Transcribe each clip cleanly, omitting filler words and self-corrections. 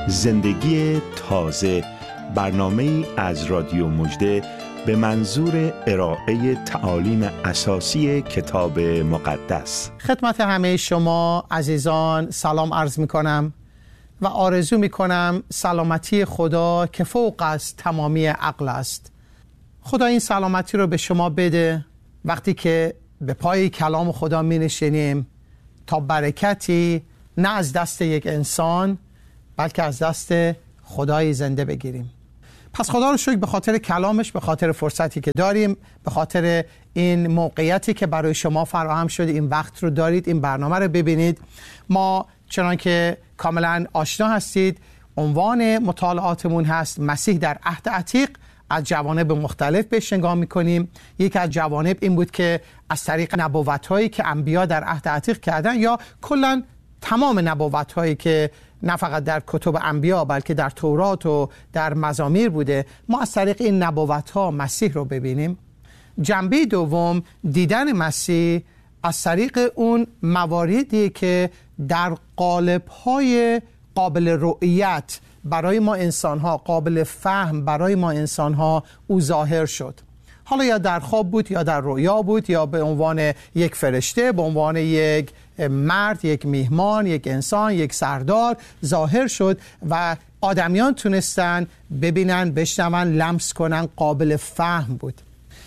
زندگی تازه، برنامه‌ای از رادیو مژده به منظور ارائه تعالیم اساسی کتاب مقدس. خدمت همه شما عزیزان سلام عرض می کنم و آرزو می کنم سلامتی خدا که فوق از تمامی عقل است. خدا این سلامتی رو به شما بده وقتی که به پای کلام خدا می نشینیم تا برکتی نه از دست یک انسان بلکه از دست خدای زنده بگیریم. پس خدا رو شکر به خاطر کلامش، به خاطر فرصتی که داریم، به خاطر این موقعیتی که برای شما فراهم شده، این وقت رو دارید این برنامه رو ببینید. ما چنان که کاملا آشنا هستید عنوان مطالعاتمون هست مسیح در عهد عتیق. از جوانب مختلف بهش نگاه میکنیم. یک از جوانب این بود که از طریق نبوت‌هایی که انبیا در عهد عتیق کردن یا کلا تمام نبوت‌هایی که نه فقط در کتب انبیا بلکه در تورات و در مزامیر بوده، ما از طریق این نبوت‌ها مسیح رو ببینیم. جنبه دوم دیدن مسیح از طریق اون مواردی که در قالب‌های قابل رؤیت برای ما انسان‌ها، قابل فهم برای ما انسان‌ها او ظاهر شد. حالا یا در خواب بود یا در رؤیا بود یا به عنوان یک فرشته، به عنوان یک مرد، یک میهمان، یک انسان، یک سردار ظاهر شد و آدمیان تونستن ببینن، بشنون، لمس کنن، قابل فهم بود.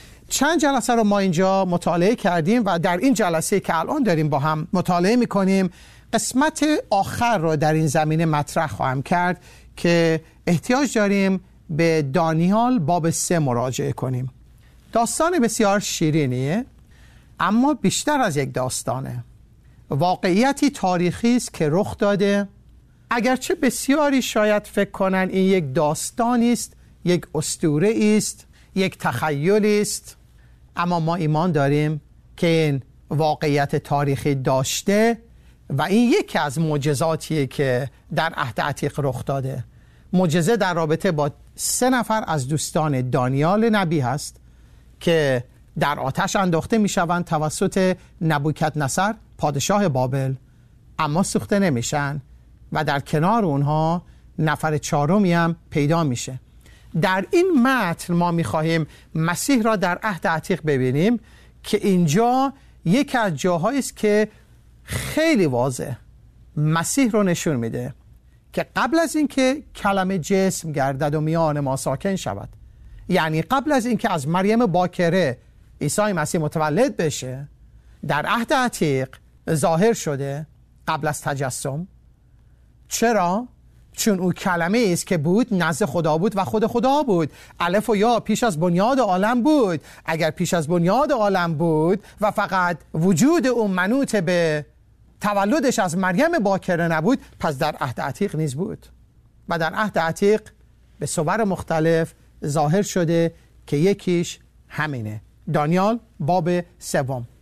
چند جلسه رو ما اینجا مطالعه کردیم و در این جلسه که الان داریم با هم مطالعه میکنیم قسمت آخر رو در این زمینه مطرح خواهم کرد که احتیاج داریم به دانیال باب 3 مراجعه کنیم. داستان بسیار شیرینیه اما بیشتر از یک داستانه، واقعیتی تاریخی است که رخ داده. اگرچه بسیاری شاید فکر کنن این یک داستانی است، یک اسطوره است، یک تخیلی است، اما ما ایمان داریم که این واقعیت تاریخی داشته و این یکی از معجزاتیه که در عهد عتیق رخ داده. معجزه در رابطه با 3 نفر از دوستان دانیال نبی هست که در آتش انداخته میشوند توسط نبوکدنصر پادشاه بابل، اما سوخته نمیشن و در کنار اونها نفر 4می هم پیدا میشه. در این متن ما میخواهیم مسیح را در عهد عتیق ببینیم که اینجا یکی از جاهایی است که خیلی واضح مسیح رو نشون میده که قبل از اینکه کلمه جسم گردد و میان ما ساکن شود، یعنی قبل از اینکه از مریم باکره عیسی مسیح متولد بشه، در عهد عتیق ظاهر شده قبل از تجسم. چرا؟ چون او کلمه است که بود، نزد خدا بود و خود خدا بود. الف و یا پیش از بنیاد عالم بود. اگر پیش از بنیاد عالم بود و فقط وجود او منوط به تولدش از مریم باکره نبود، پس در عهد عتیق نیز بود و در عهد عتیق به صور مختلف ظاهر شده که یکیش همینه. دانیال باب 3.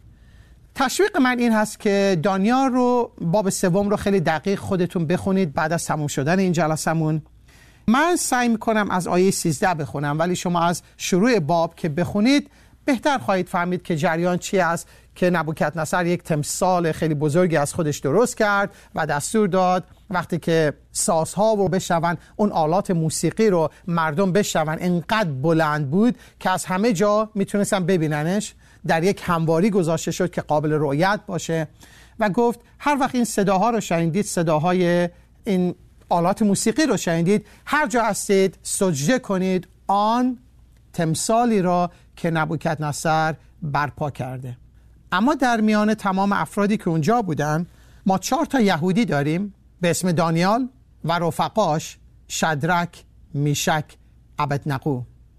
تشویق من این هست که دانیال رو باب 3 رو خیلی دقیق خودتون بخونید بعد از تموم شدن این جلسمون. من سعی میکنم از آیه 13 بخونم، ولی شما از شروع باب که بخونید بهتر خواهید فهمید که جریان چی است که نبوکدنصر یک تمثال خیلی بزرگی از خودش درست کرد و دستور داد وقتی که سازها رو بشنون، اون آلات موسیقی رو مردم بشنون، انقدر بلند بود که از همه جا میتونستن ببیننش. در یک همواری گذاشته شد که قابل رؤیت باشه و گفت هر وقت این صداها رو شنیدید، صداهای این آلات موسیقی رو شنیدید، هر جا هستید سجده کنید آن تمثالی را که نبوکدنصر برپا کرده. اما در میان تمام افرادی که اونجا بودن ما 4 یهودی داریم به اسم دانیال و رفقاش شدرک، میشک، ابدنغو.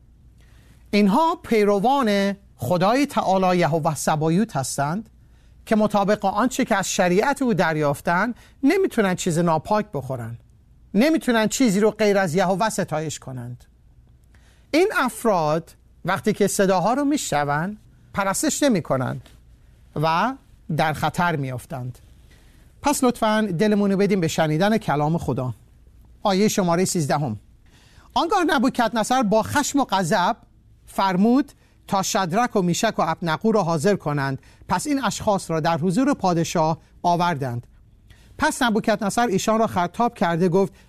اینها پیروان خدای تعالی یهوه سبایوت هستند که مطابق آنچه که از شریعت او دریافتن نمیتونن چیز ناپاک بخورن، نمیتونن چیزی رو غیر از یهوه ستایش کنند. این افراد وقتی که صداها رو میشنون پرستش نمی کنند و در خطر میافتند. پس لطفاً دلمونو بدیم به شنیدن کلام خدا. آیه شماره 13. آنگاه نبوکدنصر با خشم و غضب فرمود تا شدرک و میشک و ابدنغو را حاضر کنند. پس این اشخاص را در حضور پادشاه آوردند. پس نبوکدنصر ایشان را خطاب کرده گفت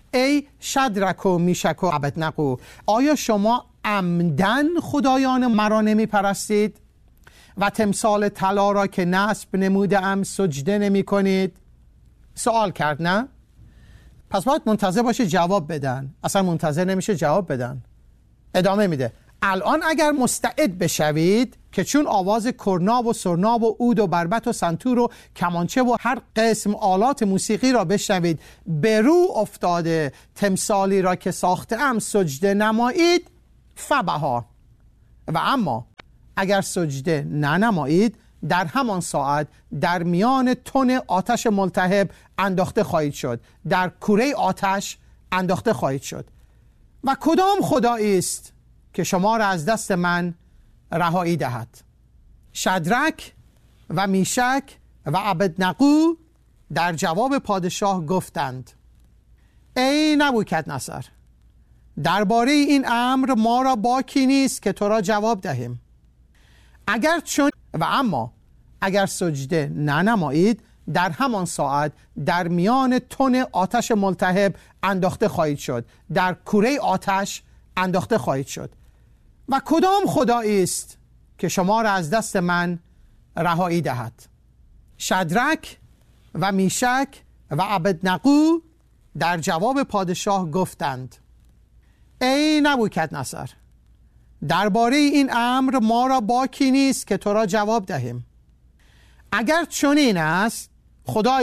ای شدرک و میشک و عبدنغو، آیا شما عمدن خدایان مرا نمی پرستید و تمثال طلا را که نصب نموده ام سجده نمی کنید؟ سوال کرد، نه؟ پس باید منتظر باشه جواب بدن. اصلا منتظر نمیشه جواب بدن. ادامه میده، الان اگر مستعد بشوید که چون آواز کرناب و سرناب و عود و بربط و سنتور و کمانچه و هر قسم آلات موسیقی را بشنوید، به رو افتاده تمثالی را که ساخته ام سجده نمایید، فبها. و اما اگر سجده ننمایید، در همان ساعت در میان تن آتش ملتهب انداخته خواهید شد، در کوره آتش انداخته خواهید شد. و کدام خدایی است که شما را از دست من رهایی دهد؟ شدرک و میشک و عبدنغو در جواب پادشاه گفتند، ای نبوکدنصر، درباره این امر ما را باکی نیست که تو را جواب دهیم. اگر چون و اما اگر سجده ننمایید، در همان ساعت در میان تن آتش ملتهب انداخته خواهید شد، در کوره آتش انداخته خواهید شد. و کدام خدایی است که شما را از دست من رهایی دهد؟ شدرک و میشک و عبدنغو در جواب پادشاه گفتند، ای نبوکدنصر، درباره این امر ما را باکی نیست که تو را جواب دهیم. اگر چنین است، خدای